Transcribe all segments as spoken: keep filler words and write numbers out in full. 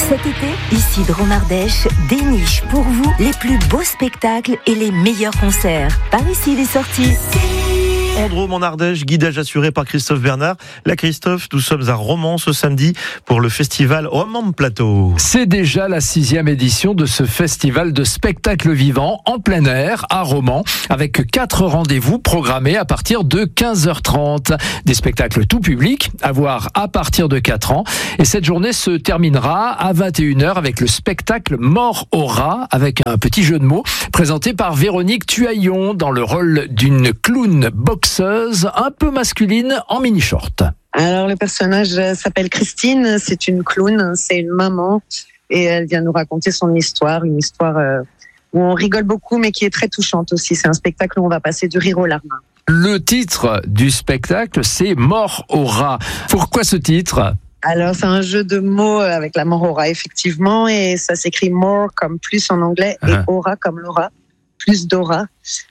Cet été, ici Dromardèche déniche pour vous les plus beaux spectacles et les meilleurs concerts. Par ici les sorties. En Drôme, en Ardèche, guidage assuré par Christophe Bernard. Là, Christophe, nous sommes à Romans ce samedi pour le festival Romans Plateau. C'est déjà la sixième édition de ce festival de spectacles vivants en plein air à Romans, avec quatre rendez-vous programmés à partir de quinze heures trente. Des spectacles tout public à voir à partir de quatre ans. Et cette journée se terminera à vingt et une heures avec le spectacle Mort au rat, avec un petit jeu de mots présenté par Véronique Tuaillon dans le rôle d'une clown boxeuse un peu masculine en mini-short. Alors le personnage s'appelle Christine, c'est une clown, c'est une maman et elle vient nous raconter son histoire, une histoire euh, où on rigole beaucoup mais qui est très touchante aussi. C'est un spectacle où on va passer du rire aux larmes. Le titre du spectacle, c'est Mort au rat. Pourquoi ce titre ? Alors c'est un jeu de mots avec la mort au rat effectivement, et ça s'écrit more comme plus en anglais et ah. aura comme l'aura, plus d'aura.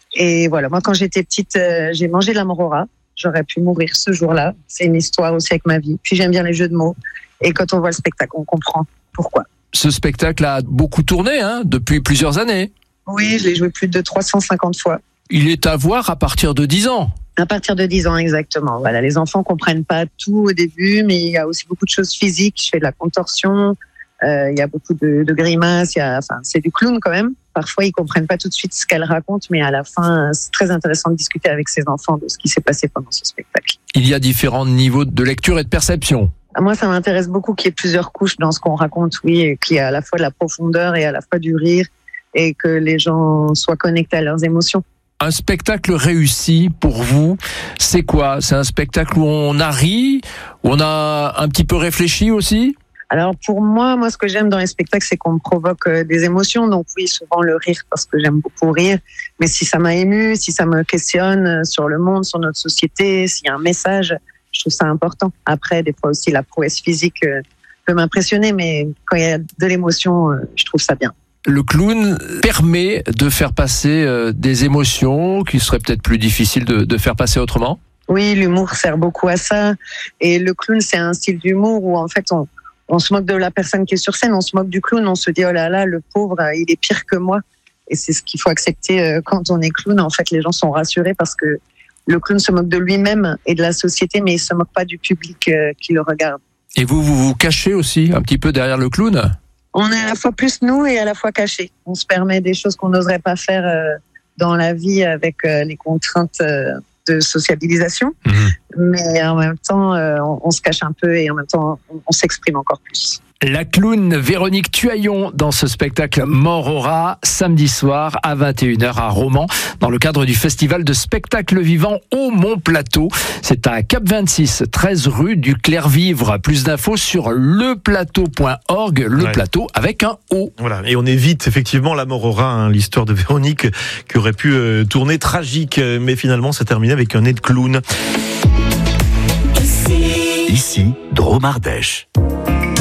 Et voilà, moi quand j'étais petite, euh, j'ai mangé la mort au rat. J'aurais pu mourir ce jour-là. C'est une histoire aussi avec ma vie. Puis j'aime bien les jeux de mots. Et quand on voit le spectacle, on comprend pourquoi. Ce spectacle a beaucoup tourné hein, depuis plusieurs années. Oui, je l'ai joué plus de trois cent cinquante fois. Il est à voir à partir de dix ans. À partir de dix ans, exactement. Voilà, les enfants comprennent pas tout au début, mais il y a aussi beaucoup de choses physiques. Je fais de la contorsion, euh, il y a beaucoup de, de grimaces. Il y a, enfin, c'est du clown quand même. Parfois, ils comprennent pas tout de suite ce qu'elle raconte, mais à la fin, c'est très intéressant de discuter avec ses enfants de ce qui s'est passé pendant ce spectacle. Il y a différents niveaux de lecture et de perception. Moi, ça m'intéresse beaucoup qu'il y ait plusieurs couches dans ce qu'on raconte, oui, et qu'il y ait à la fois de la profondeur et à la fois du rire, et que les gens soient connectés à leurs émotions. Un spectacle réussi pour vous, c'est quoi ? C'est un spectacle où on a ri, où on a un petit peu réfléchi aussi ? Alors pour moi, moi ce que j'aime dans les spectacles, c'est qu'on me provoque des émotions. Donc oui, souvent le rire parce que j'aime beaucoup rire. Mais si ça m'a ému, si ça me questionne sur le monde, sur notre société, s'il y a un message, je trouve ça important. Après, des fois aussi la prouesse physique peut m'impressionner, mais quand il y a de l'émotion, je trouve ça bien. Le clown permet de faire passer des émotions qui seraient peut-être plus difficiles de, de faire passer autrement. Oui, l'humour sert beaucoup à ça. Et le clown, c'est un style d'humour où en fait on On se moque de la personne qui est sur scène, on se moque du clown, on se dit oh là là, le pauvre, il est pire que moi. Et c'est ce qu'il faut accepter quand on est clown. En fait, les gens sont rassurés parce que le clown se moque de lui-même et de la société, mais il se moque pas du public qui le regarde. Et vous, vous vous cachez aussi un petit peu derrière le clown ? On est à la fois plus nous et à la fois cachés. On se permet des choses qu'on n'oserait pas faire dans la vie avec les contraintes de sociabilisation, mmh. mais en même temps, euh, on, on se cache un peu et en même temps, on, on s'exprime encore plus. La clown Véronique Tuaillon dans ce spectacle Mort au rat, samedi soir à vingt et une heures à Romans, dans le cadre du festival de spectacles vivants au Mont Plateau. C'est à Cap vingt-six, treize rue du Clair-Vivre. Plus d'infos sur leplateau point org, le ouais. plateau avec un O. Voilà, et on évite effectivement la mort au rat, hein, l'histoire de Véronique qui aurait pu euh, tourner tragique, mais finalement ça terminé avec un nez de clown. Ici, Dromardèche.